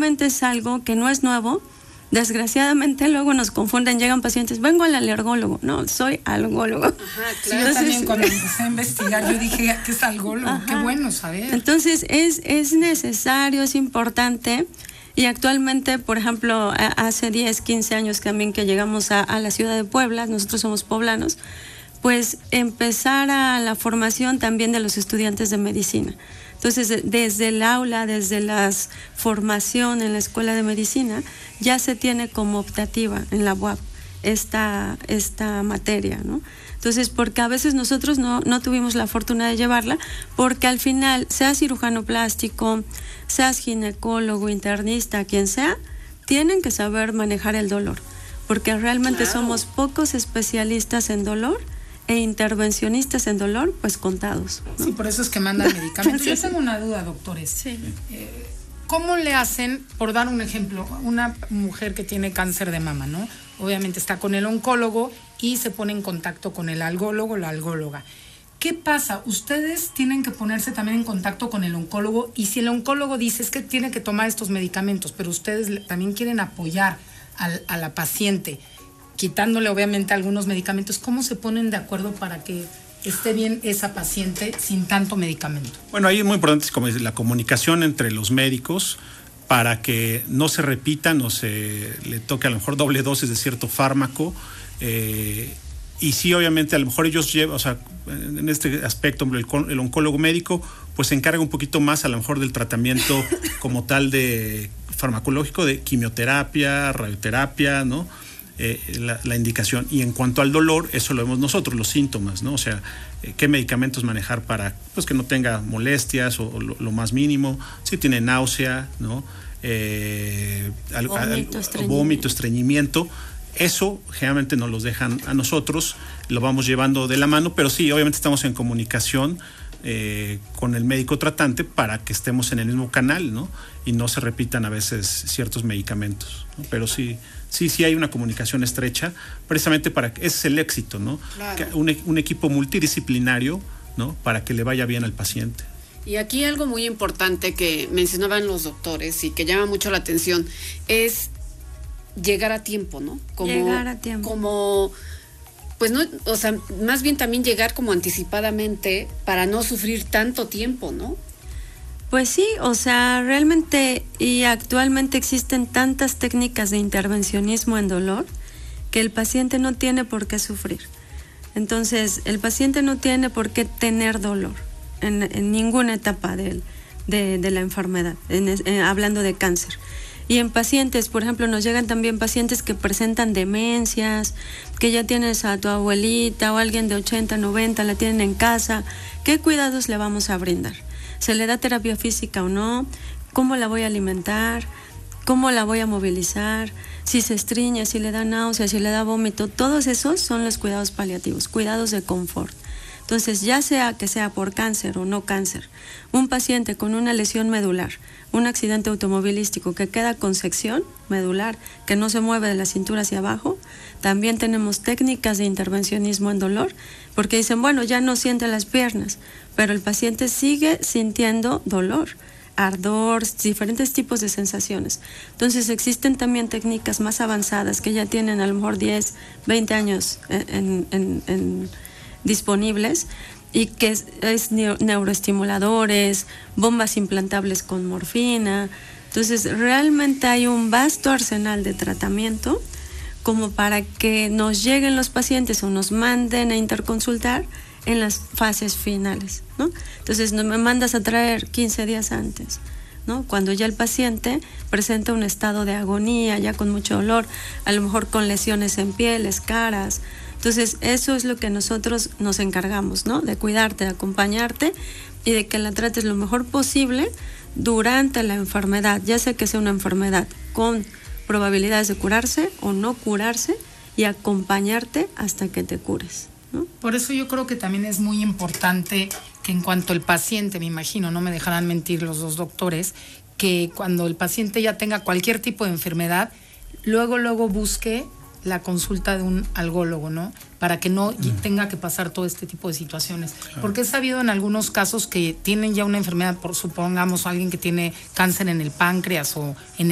realmente es algo que no es nuevo. Desgraciadamente luego nos confunden, llegan pacientes, vengo al alergólogo, no, soy algólogo. Ajá, claro. Yo también cuando empecé a investigar, yo dije, ¿qué es algólogo? Ajá. Qué bueno saber. Entonces es necesario, es importante, y actualmente, por ejemplo, hace 10, 15 años también que llegamos a la ciudad de Puebla, nosotros somos poblanos, pues empezar a la formación también de los estudiantes de medicina. Entonces, desde el aula, desde la formación en la escuela de medicina, ya se tiene como optativa en la UAP esta materia, ¿no? Entonces, porque a veces nosotros no tuvimos la fortuna de llevarla, porque al final, seas cirujano plástico, seas ginecólogo, internista, quien sea, tienen que saber manejar el dolor, porque realmente somos pocos especialistas en dolor e intervencionistas en dolor, pues contados, ¿no? Sí, por eso es que mandan medicamentos. Yo tengo una duda, doctores. Sí. ¿Cómo le hacen, por dar un ejemplo, una mujer que tiene cáncer de mama, ¿no? Obviamente está con el oncólogo y se pone en contacto con el algólogo o la algóloga. ¿Qué pasa? Ustedes tienen que ponerse también en contacto con el oncólogo, y si el oncólogo dice es que tiene que tomar estos medicamentos, pero ustedes también quieren apoyar a la paciente, quitándole obviamente algunos medicamentos, ¿cómo se ponen de acuerdo para que esté bien esa paciente sin tanto medicamento? Bueno, ahí es muy importante, como dice, la comunicación entre los médicos para que no se repitan o se le toque a lo mejor doble dosis de cierto fármaco. Y sí, obviamente, a lo mejor ellos llevan, o sea, en este aspecto, el oncólogo médico, pues se encarga un poquito más a lo mejor del tratamiento como tal de farmacológico, de quimioterapia, radioterapia, ¿no? La indicación. Y en cuanto al dolor, eso lo vemos nosotros, los síntomas, ¿no? O sea, qué medicamentos manejar para, pues, que no tenga molestias o lo más mínimo, si tiene náusea, ¿no? Vómito, estreñimiento. Eso generalmente nos los dejan a nosotros, lo vamos llevando de la mano, pero sí, obviamente estamos en comunicación con el médico tratante para que estemos en el mismo canal, ¿no? Y no se repitan a veces ciertos medicamentos, ¿no? Pero sí hay una comunicación estrecha, precisamente para que ese es el éxito, ¿no? Claro. Un equipo multidisciplinario, ¿no? Para que le vaya bien al paciente. Y aquí algo muy importante que mencionaban los doctores y que llama mucho la atención es llegar a tiempo, ¿no? Llegar a tiempo. Como, pues no, o sea, más bien también llegar como anticipadamente para no sufrir tanto tiempo, ¿no? Pues sí, o sea, realmente y actualmente existen tantas técnicas de intervencionismo en dolor que el paciente no tiene por qué sufrir. Entonces, el paciente no tiene por qué tener dolor en ninguna etapa de la enfermedad, hablando de cáncer. Y en pacientes, por ejemplo, nos llegan también pacientes que presentan demencias, que ya tienes a tu abuelita o alguien de 80, 90, la tienen en casa. ¿Qué cuidados le vamos a brindar? ¿Se le da terapia física o no? ¿Cómo la voy a alimentar? ¿Cómo la voy a movilizar? Si se estriñe, si le da náusea, si le da vómito, todos esos son los cuidados paliativos, cuidados de confort. Entonces, ya sea que sea por cáncer o no cáncer, un paciente con una lesión medular, un accidente automovilístico que queda con sección medular, que no se mueve de la cintura hacia abajo, también tenemos técnicas de intervencionismo en dolor, porque dicen, bueno, ya no siente las piernas, pero el paciente sigue sintiendo dolor, ardor, diferentes tipos de sensaciones. Entonces existen también técnicas más avanzadas que ya tienen a lo mejor 10, 20 años disponibles, y que es neuroestimuladores, bombas implantables con morfina. Entonces realmente hay un vasto arsenal de tratamiento como para que nos lleguen los pacientes o nos manden a interconsultar en las fases finales, ¿no? Entonces no me mandas a traer 15 días antes, ¿no? Cuando ya el paciente presenta un estado de agonía, ya con mucho dolor, a lo mejor con lesiones en pieles, caras. Entonces eso es lo que nosotros nos encargamos, ¿no? De cuidarte, de acompañarte y de que la trates lo mejor posible durante la enfermedad, ya sea que sea una enfermedad con probabilidades de curarse o no curarse, y acompañarte hasta que te cures, ¿no? Por eso yo creo que también es muy importante que en cuanto el paciente, me imagino, no me dejarán mentir los dos doctores, que cuando el paciente ya tenga cualquier tipo de enfermedad, luego busque la consulta de un algólogo, ¿no? Para que no tenga que pasar todo este tipo de situaciones. Claro. Porque he sabido en algunos casos que tienen ya una enfermedad, supongamos alguien que tiene cáncer en el páncreas o en